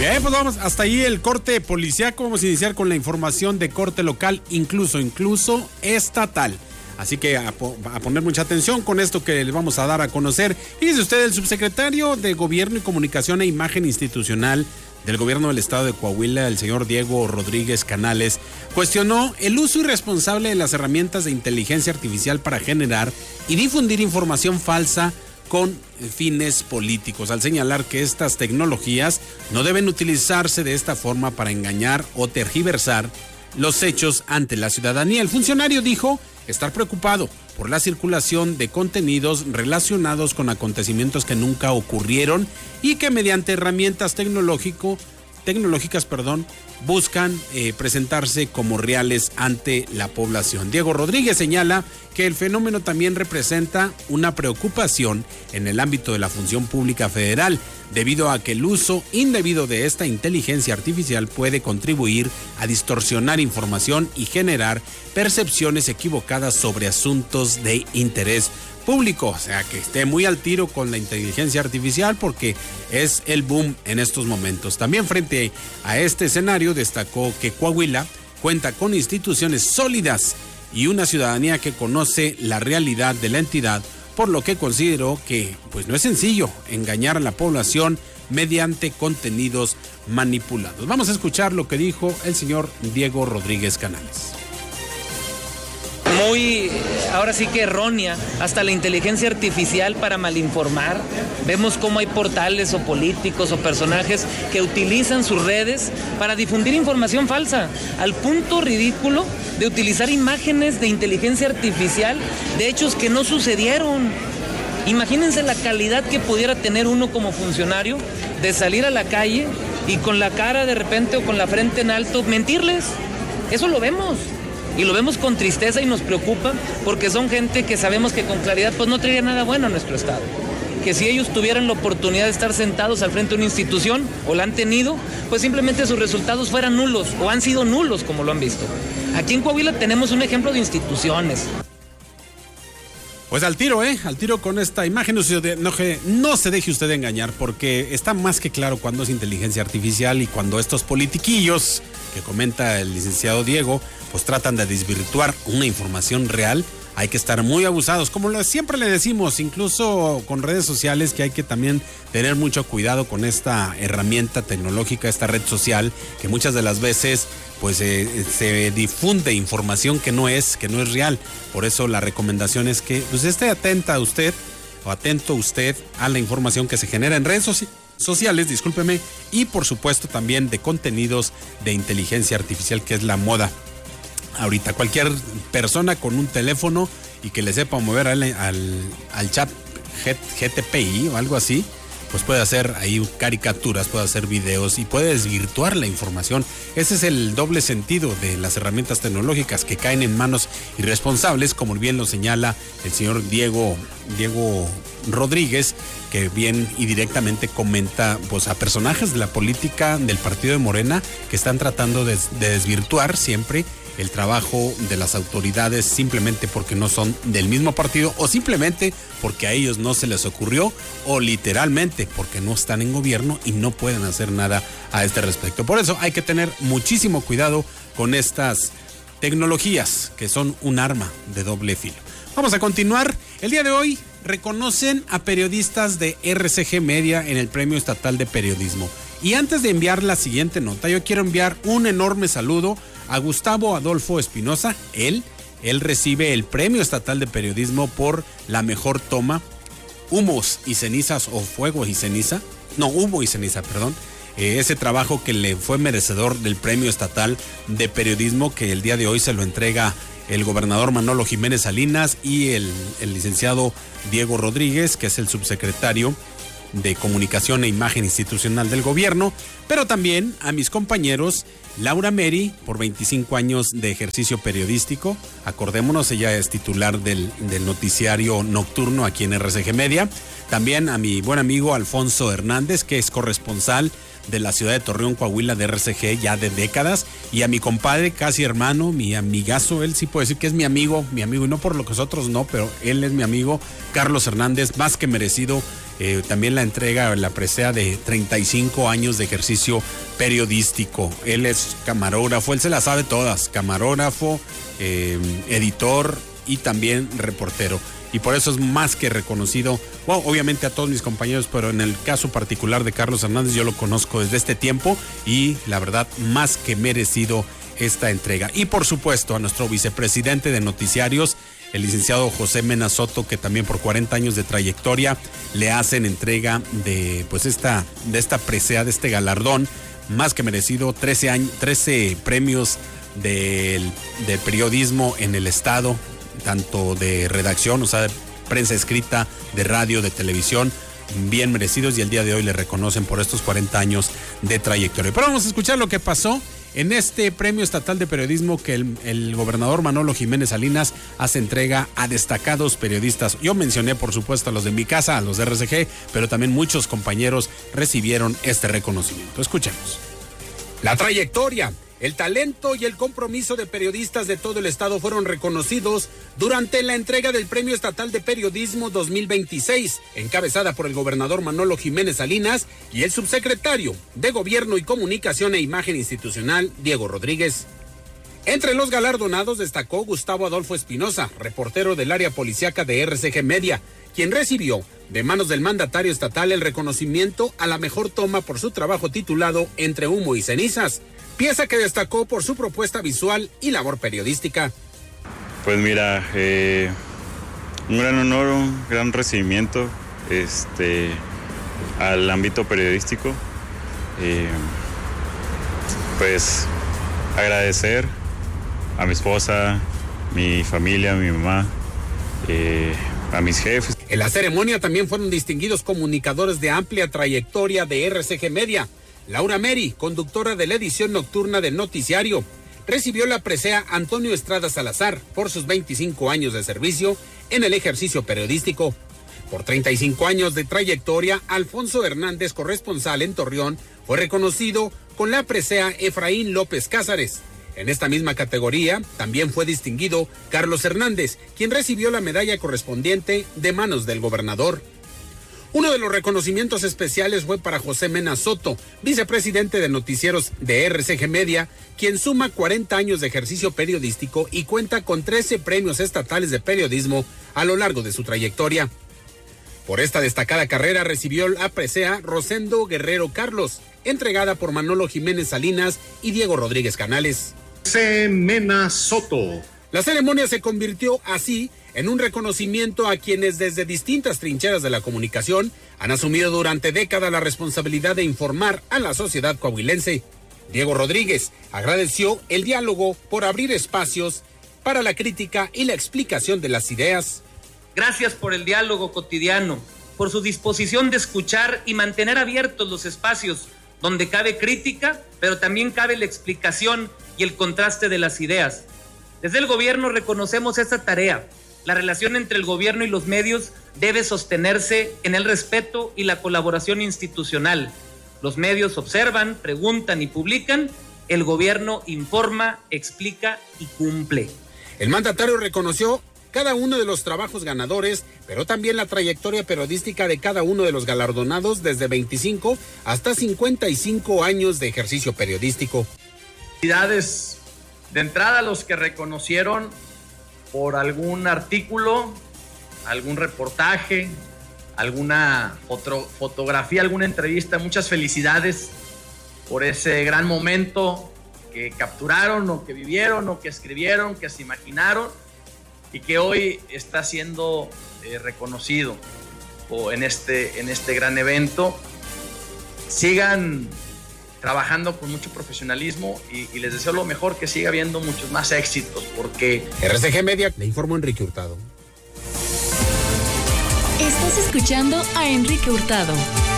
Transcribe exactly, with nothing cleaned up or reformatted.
Bien, pues vamos, hasta ahí el corte policiaco. Vamos a iniciar con la información de corte local, incluso, incluso estatal. Así que a, a poner mucha atención con esto que les vamos a dar a conocer. Y dice usted, el subsecretario de Gobierno y Comunicación e Imagen Institucional del Gobierno del Estado de Coahuila, el señor Diego Rodríguez Canales, cuestionó el uso irresponsable de las herramientas de inteligencia artificial para generar y difundir información falsa con fines políticos, al señalar que estas tecnologías no deben utilizarse de esta forma para engañar o tergiversar los hechos ante la ciudadanía. El funcionario dijo estar preocupado por la circulación de contenidos relacionados con acontecimientos que nunca ocurrieron y que mediante herramientas tecnológico, tecnológicas perdón, buscan eh, presentarse como reales ante la población. Diego Rodríguez señala que el fenómeno también representa una preocupación en el ámbito de la función pública federal, debido a que el uso indebido de esta inteligencia artificial puede contribuir a distorsionar información y generar percepciones equivocadas sobre asuntos de interés público. O sea, que esté muy al tiro con la inteligencia artificial porque es el boom en estos momentos. También frente a este escenario destacó que Coahuila cuenta con instituciones sólidas y una ciudadanía que conoce la realidad de la entidad, por lo que consideró que pues no es sencillo engañar a la población mediante contenidos manipulados. Vamos a escuchar lo que dijo el señor Diego Rodríguez Canales. Muy, ahora sí que errónea, hasta la inteligencia artificial para malinformar. Vemos cómo hay portales o políticos o personajes que utilizan sus redes para difundir información falsa, al punto ridículo de utilizar imágenes de inteligencia artificial de hechos que no sucedieron. Imagínense la calidad que pudiera tener uno como funcionario de salir a la calle y con la cara de repente o con la frente en alto mentirles. Eso lo vemos. Y lo vemos con tristeza y nos preocupa porque son gente que sabemos que con claridad pues no traería nada bueno a nuestro estado. Que si ellos tuvieran la oportunidad de estar sentados al frente de una institución o la han tenido, pues simplemente sus resultados fueran nulos o han sido nulos como lo han visto. Aquí en Coahuila tenemos un ejemplo de instituciones. Pues al tiro, ¿eh? Al tiro con esta imagen. No se, no, no se deje usted engañar porque está más que claro cuando es inteligencia artificial y cuando estos politiquillos que comenta el licenciado Diego, pues tratan de desvirtuar una información real. Hay que estar muy abusados, como lo, siempre le decimos, incluso con redes sociales, que hay que también tener mucho cuidado con esta herramienta tecnológica, esta red social, que muchas de las veces pues eh, se difunde información que no es, que no es real. Por eso la recomendación es que pues, esté atenta a usted, o atento usted a la información que se genera en redes sociales. sociales, discúlpeme, y por supuesto también de contenidos de inteligencia artificial, que es la moda ahorita. Cualquier persona con un teléfono y que le sepa mover al, al, al chat G T P I o algo así, pues puede hacer ahí caricaturas, puede hacer videos y puede desvirtuar la información. Ese es el doble sentido de las herramientas tecnológicas que caen en manos irresponsables, como bien lo señala el señor Diego, Diego Rodríguez, que bien y directamente comenta pues a personajes de la política del partido de Morena que están tratando de, de desvirtuar siempre el trabajo de las autoridades simplemente porque no son del mismo partido o simplemente porque a ellos no se les ocurrió o literalmente porque no están en gobierno y no pueden hacer nada a este respecto. Por eso hay que tener muchísimo cuidado con estas tecnologías que son un arma de doble filo. Vamos a continuar. El día de hoy reconocen a periodistas de R C G Media en el Premio Estatal de Periodismo. Y antes de enviar la siguiente nota, yo quiero enviar un enorme saludo a Gustavo Adolfo Espinosa. Él, él recibe el Premio Estatal de Periodismo por la mejor toma, Humos y Cenizas, o Fuego y Ceniza, no, Humo y Ceniza, perdón. Eh, ese trabajo que le fue merecedor del Premio Estatal de Periodismo, que el día de hoy se lo entrega el gobernador Manolo Jiménez Salinas y el, el licenciado Diego Rodríguez, que es el subsecretario de Comunicación e Imagen Institucional del Gobierno, pero también a mis compañeros Laura Meri, por veinticinco años de ejercicio periodístico. Acordémonos, ella es titular del, del noticiario nocturno aquí en R C G Media. También a mi buen amigo Alfonso Hernández, que es corresponsal de la ciudad de Torreón, Coahuila, de R C G ya de décadas, y a mi compadre, casi hermano, mi amigazo, él sí puedo decir que es mi amigo, mi amigo, y no por lo que nosotros no, pero él es mi amigo, Carlos Hernández, más que merecido eh, también la entrega, la presea de treinta y cinco años de ejercicio periodístico. Él es camarógrafo, él se las sabe todas, camarógrafo, eh, editor y también reportero. Y por eso es más que reconocido, bueno, obviamente a todos mis compañeros, pero en el caso particular de Carlos Hernández yo lo conozco desde este tiempo y la verdad más que merecido esta entrega. Y por supuesto a nuestro vicepresidente de noticiarios, el licenciado José Mena Soto, que también por cuarenta años de trayectoria le hacen entrega de pues esta, de esta presea, de este galardón, más que merecido, trece años, trece premios del, de periodismo en el estado, tanto de redacción, o sea, de prensa escrita, de radio, de televisión, bien merecidos, y el día de hoy le reconocen por estos cuarenta años de trayectoria. Pero vamos a escuchar lo que pasó en este premio estatal de periodismo que el, el gobernador Manolo Jiménez Salinas hace entrega a destacados periodistas. Yo mencioné, por supuesto, a los de mi casa, a los de R C G, pero también muchos compañeros recibieron este reconocimiento. Escuchemos. La trayectoria, el talento y el compromiso de periodistas de todo el estado fueron reconocidos durante la entrega del Premio Estatal de Periodismo dos mil veintiséis, encabezada por el gobernador Manolo Jiménez Salinas y el subsecretario de Gobierno y Comunicación e Imagen Institucional, Diego Rodríguez. Entre los galardonados destacó Gustavo Adolfo Espinosa, reportero del área policíaca de R C G Media, quien recibió de manos del mandatario estatal el reconocimiento a la mejor toma por su trabajo titulado Entre Humo y Cenizas, pieza que destacó por su propuesta visual y labor periodística. Pues mira, eh, un gran honor, un gran recibimiento este, al ámbito periodístico. Eh, pues agradecer a mi esposa, mi familia, mi mamá, eh, a mis jefes. En la ceremonia también fueron distinguidos comunicadores de amplia trayectoria de R C G Media. Laura Meri, conductora de la edición nocturna del noticiario, recibió la presea Antonio Estrada Salazar por sus veinticinco años de servicio en el ejercicio periodístico. Por treinta y cinco años de trayectoria, Alfonso Hernández, corresponsal en Torreón, fue reconocido con la presea Efraín López Cázares. En esta misma categoría también fue distinguido Carlos Hernández, quien recibió la medalla correspondiente de manos del gobernador. Uno de los reconocimientos especiales fue para José Mena Soto, vicepresidente de noticieros de R C G Media, quien suma cuarenta años de ejercicio periodístico y cuenta con trece premios estatales de periodismo a lo largo de su trayectoria. Por esta destacada carrera recibió la presea Rosendo Guerrero Carlos, entregada por Manolo Jiménez Salinas y Diego Rodríguez Canales. José Mena Soto. La ceremonia se convirtió así en un reconocimiento a quienes desde distintas trincheras de la comunicación han asumido durante décadas la responsabilidad de informar a la sociedad coahuilense. Diego Rodríguez agradeció el diálogo por abrir espacios para la crítica y la explicación de las ideas. Gracias por el diálogo cotidiano, por su disposición de escuchar y mantener abiertos los espacios donde cabe crítica, pero también cabe la explicación y el contraste de las ideas. Desde el gobierno reconocemos esta tarea. La relación entre el gobierno y los medios debe sostenerse en el respeto y la colaboración institucional. Los medios observan, preguntan y publican. El gobierno informa, explica y cumple. El mandatario reconoció cada uno de los trabajos ganadores, pero también la trayectoria periodística de cada uno de los galardonados desde veinticinco hasta cincuenta y cinco años de ejercicio periodístico. Felicidades de entrada a los que reconocieron por algún artículo, algún reportaje, alguna foto, fotografía, alguna entrevista. Muchas felicidades por ese gran momento que capturaron o que vivieron o que escribieron, que se imaginaron y que hoy está siendo eh, reconocido o en, este, en este gran evento. Sigan trabajando con mucho profesionalismo y, y les deseo lo mejor, que siga habiendo muchos más éxitos, porque... R C G Media, le informó Enrique Hurtado. Estás escuchando a Enrique Hurtado.